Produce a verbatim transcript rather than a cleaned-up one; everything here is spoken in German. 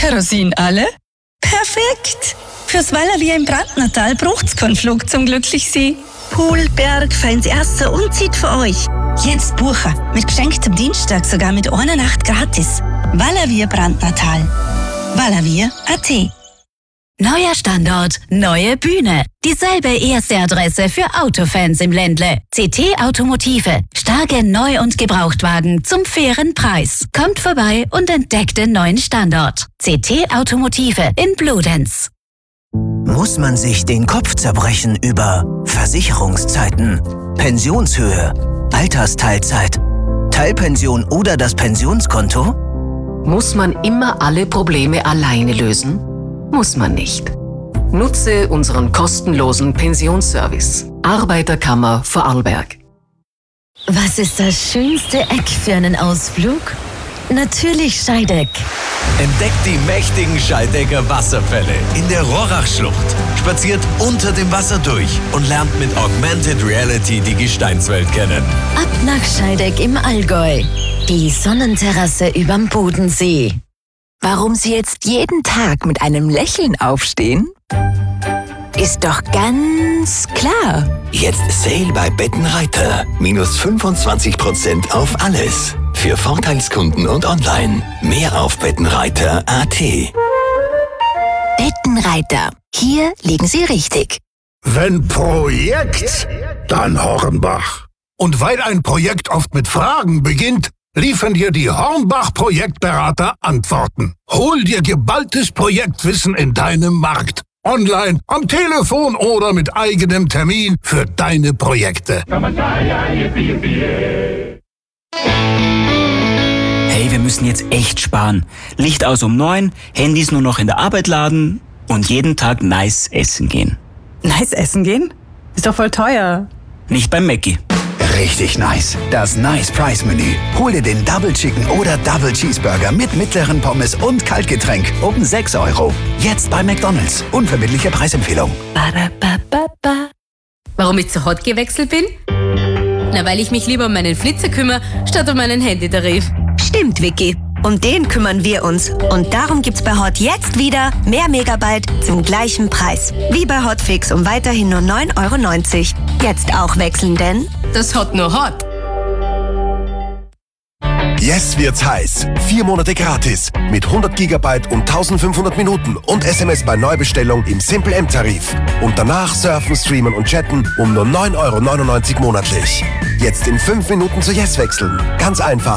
Kerosin alle? Perfekt! Fürs Valavia im Brandnertal braucht's keinen Flug zum Glücklichsein. Pool, Berg, feins Erster und Zeit für euch. Jetzt buchen. Mit geschenktem Dienstag sogar mit einer Nacht gratis. Valavia Brandnertal. Valavia Punkt at. Neuer Standort, neue Bühne. Dieselbe erste Adresse für Autofans im Ländle. C T Automotive. Starke Neu- und Gebrauchtwagen zum fairen Preis. Kommt vorbei und entdeckt den neuen Standort. C T Automotive in Bludenz. Muss man sich den Kopf zerbrechen über Versicherungszeiten, Pensionshöhe, Altersteilzeit, Teilpension oder das Pensionskonto? Muss man immer alle Probleme alleine lösen? Muss man nicht. Nutze unseren kostenlosen Pensionsservice. Arbeiterkammer Vorarlberg. Was ist das schönste Eck für einen Ausflug? Natürlich Scheideck. Entdeckt die mächtigen Scheidecker Wasserfälle in der Rorachschlucht. Spaziert unter dem Wasser durch und lernt mit Augmented Reality die Gesteinswelt kennen. Ab nach Scheideck im Allgäu. Die Sonnenterrasse überm Bodensee. Warum Sie jetzt jeden Tag mit einem Lächeln aufstehen? Ist doch ganz klar. Jetzt Sale bei Bettenreiter. Minus fünfundzwanzig Prozent auf alles. Für Vorteilskunden und online. Mehr auf Bettenreiter Punkt at. Bettenreiter. Hier liegen Sie richtig. Wenn Projekt, dann Hornbach. Und weil ein Projekt oft mit Fragen beginnt, liefern dir die Hornbach-Projektberater Antworten. Hol dir geballtes Projektwissen in deinem Markt. Online, am Telefon oder mit eigenem Termin für deine Projekte. Hey, wir müssen jetzt echt sparen. Licht aus um neun, Handys nur noch in der Arbeit laden und jeden Tag nice essen gehen. Nice essen gehen? Ist doch voll teuer. Nicht beim Mackie. Richtig nice. Das Nice Price Menü. Hol dir den Double Chicken oder Double Cheeseburger mit mittleren Pommes und Kaltgetränk um sechs Euro. Jetzt bei McDonald's. Unverbindliche Preisempfehlung. Ba-da-ba-ba-ba. Warum ich zu Hot gewechselt bin? Na, weil ich mich lieber um meinen Flitzer kümmere, statt um meinen Handytarif. Stimmt, Vicky. Um den kümmern wir uns. Und darum gibt's bei Hot jetzt wieder mehr Megabyte zum gleichen Preis. Wie bei Hotfix um weiterhin nur neun Euro neunzig. Jetzt auch wechseln, denn das Hot nur Hot. Yes wird's heiß. Vier Monate gratis. Mit hundert Gigabyte und eintausendfünfhundert Minuten und S M S bei Neubestellung im Simple M-Tarif. Und danach surfen, streamen und chatten um nur neun Euro neunundneunzig monatlich. Jetzt in fünf Minuten zu Yes wechseln. Ganz einfach.